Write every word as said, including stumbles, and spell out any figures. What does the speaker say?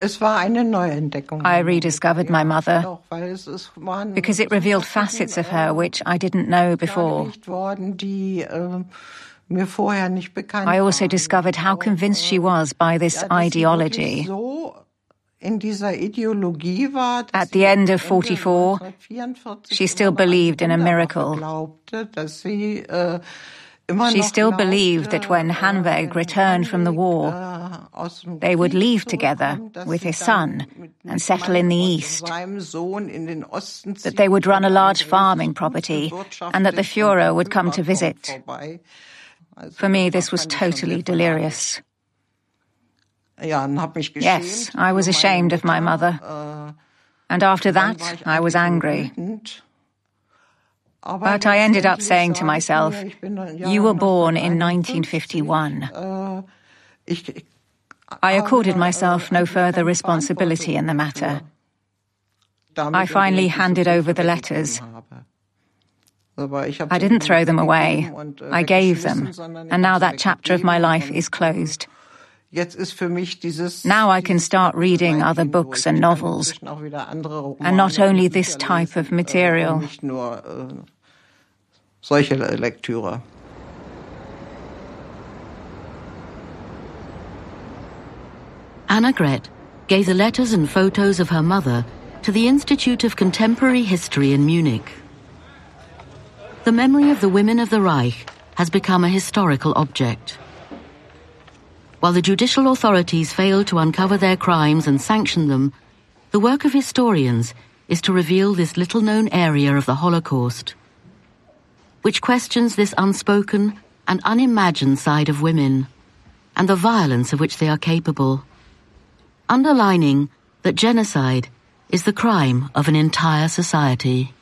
I rediscovered my mother because it revealed facets of her which I didn't know before. I also discovered how convinced she was by this ideology. At the end of forty-four, she still believed in a miracle. She still believed that when Hanweg returned from the war, they would leave together with his son and settle in the East, that they would run a large farming property, and that the Führer would come to visit. For me, this was totally delirious. Yes, I was ashamed of my mother. And after that, I was angry. But I ended up saying to myself, you were born in nineteen fifty-one. I accorded myself no further responsibility in the matter. I finally handed over the letters. I didn't throw them away. I gave them, and now that chapter of my life is closed. Now I can start reading other books and novels, and not only this type of material. Annegret gave the letters and photos of her mother to the Institute of Contemporary History in Munich. The memory of the women of the Reich has become a historical object. While the judicial authorities fail to uncover their crimes and sanction them, the work of historians is to reveal this little-known area of the Holocaust, which questions this unspoken and unimagined side of women and the violence of which they are capable, underlining that genocide is the crime of an entire society.